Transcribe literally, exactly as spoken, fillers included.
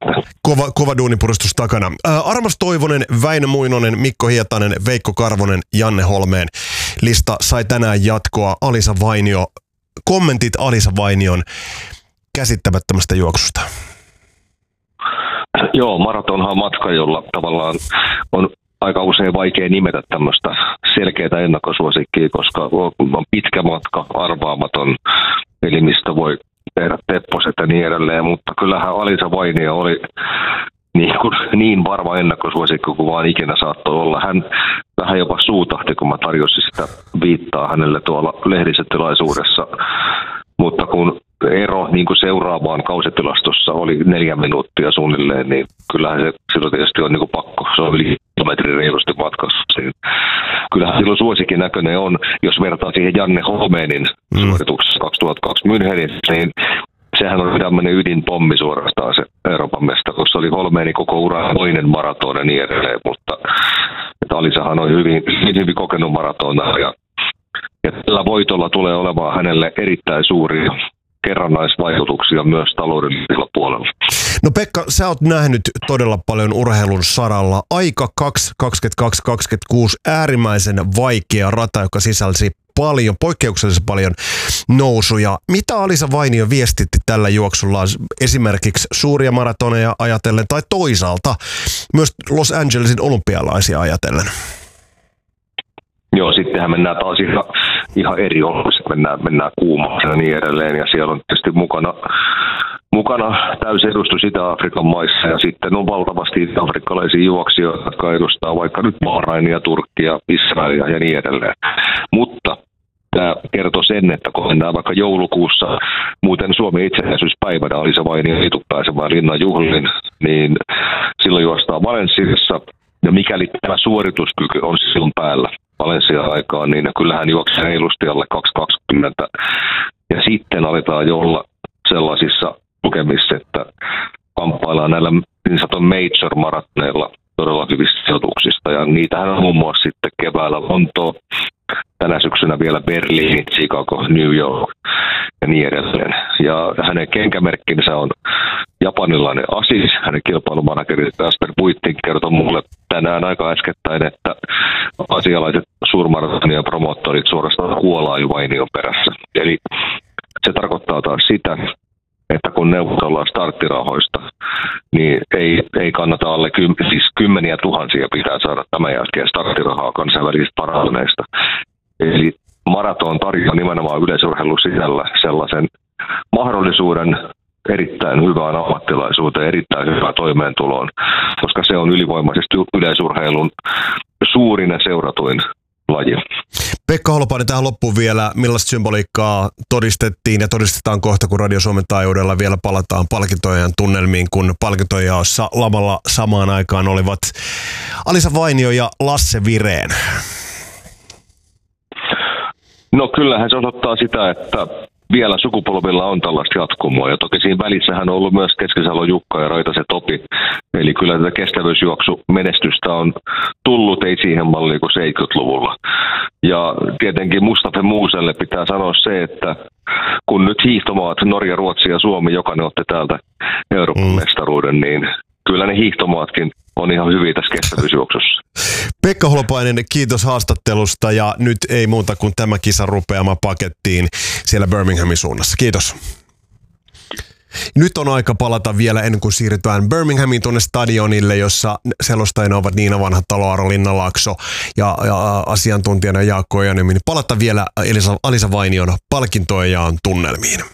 Kova, kova duunipuristus takana. Ää, Armas Toivonen, Väinö Muinonen, Mikko Hietanen, Veikko Karvonen, Janne Holmeen. Lista sai tänään jatkoa. Alisa Vainio. Kommentit Alisa Vainion käsittämättömästä juoksusta. Joo, maratonhan on matka, jolla tavallaan on aika usein vaikea nimetä tämmöistä selkeää ennakkosuosikkia, koska on pitkä matka, arvaamaton, eli mistä voi tehdä tepposet ja niin edelleen, mutta kyllähän Alisa Vainio oli niin, kuin, niin varma ennakkosuosikki kuin vaan ikinä saattoi olla. Hän vähän jopa suutahti, kun mä tarjosin sitä viittaa hänelle tuolla lehdistötilaisuudessa, mutta kun ero niin kuin seuraavaan kausitilastossa oli neljä minuuttia suunnilleen, niin kyllähän se silloin tietysti on niin kuin pakko. Se on yli kilometrin reilusti matkassa. Kyllähän silloin suosikin näköinen on, jos vertaa siihen Janne Holmeenin mm. suorituksessa kaksituhattakaksi Münchenissä, niin sehän on tämmöinen ydinpommi suorastaan se Euroopan mestaruus. Se oli Holmeeni koko uran toinen maraton ja niin edelleen, mutta Alisahan on hyvin, hyvin, hyvin kokenut maratona ja, ja tällä voitolla tulee olemaan hänelle erittäin suuria kerrannaisvaikutuksia myös taloudellisella puolella. No Pekka, sä oot nähnyt todella paljon urheilun saralla. Aika kaksi kaksikymmentäkaksi kaksikymmentäkuusi äärimmäisen vaikea rata, joka sisälsi paljon, poikkeuksellisen paljon nousuja. Mitä Alisa Vainio viestitti tällä juoksulla esimerkiksi suuria maratoneja ajatellen tai toisaalta myös Los Angelesin olympialaisia ajatellen? Joo, sittenhän mennään taas ihan, ihan eri oloissa, mennään, mennään kuumaksi ja niin edelleen, ja siellä on tietysti mukana, mukana täysi edustus Itä-Afrikan maissa, ja sitten on valtavasti itä-afrikkalaisia juoksijoita, jotka edustaa vaikka nyt Bahrainia, Turkkia, Israelia ja niin edelleen. Mutta tämä kertoo sen, että kun mennään vaikka joulukuussa, muuten Suomen itsenäisyyspäivänä Alisa Vainio ei tule pääsemään linnan juhliin, niin silloin juostaan Valenssiassa, ja mikäli tämä suorituskyky on silloin päällä Valencia-aikaan, niin kyllähän juoksee reilusti alle kaksi kaksikymmentä. Ja sitten aletaan jo olla sellaisissa lukemissa, että kamppaillaan näillä niin sanotun major-maratoneilla todella hyvistä sijoituksista. Ja niitähän on muun muassa sitten keväällä Lontoo, tänä syksynä vielä Berliini, Chicago, New York ja niin edelleen. Ja hänen kenkämerkkinsä on japanilainen Asis. Hänen kilpailumanagerinsa Asper Buittin kertoi mulle tänään aika äskettäin, että asialaiset suurmaratonien promottorit suorastaan kuolaa jo Vainion perässä. Eli se tarkoittaa taas sitä, että kun neuvotellaan starttirahoista, niin ei, ei kannata alle kym, siis kymmeniä tuhansia pitää saada tämän jälkeen starttirahaa kansainvälisistä paratoneista. Eli maraton tarjoaa nimenomaan yleisurheilun sisällä sellaisen mahdollisuuden erittäin hyvään ammattilaisuuteen, erittäin hyvään toimeentuloon, koska se on ylivoimaisesti yleisurheilun suurin ja seuratuin laji. Pekka Holopainen tähän loppuun vielä, millaista symboliikkaa todistettiin ja todistetaan kohta, kun Radio Suomen taajuudella vielä palataan palkintojen tunnelmiin, kun palkintojaossa lavalla samaan aikaan olivat Alisa Vainio ja Lasse Vireen. No kyllähän se osoittaa sitä, että vielä sukupolvilla on tällaista jatkumoa, ja toki siinä välissähän on ollut myös Keskisalon Jukka ja Raitasen Topi, eli kyllä tätä kestävyysjuoksumenestystä on tullut, ei siihen malliin kuin seitsemänkymmentäluvulla. Ja tietenkin Mustafa Muuselle pitää sanoa se, että kun nyt hiihtomaat, Norja, Ruotsi ja Suomi, jokainen otti täältä Euroopan mm. mestaruuden, niin kyllä ne hiihtomaatkin on ihan hyviä tässä kestävyysjuoksussa. Pekka Holopainen, kiitos haastattelusta, ja nyt ei muuta kuin tämä kisa rupeama pakettiin siellä Birminghamin suunnassa. Kiitos. Nyt on aika palata vielä ennen kuin siirrytään Birminghamin tuonne stadionille, jossa selostajina ovat Niina Vanhatalo, Aaro Linnanlaakso ja, ja asiantuntijana Jaakko Ojanemi. Palata vielä Alisa Vainion palkintojen jaon tunnelmiin.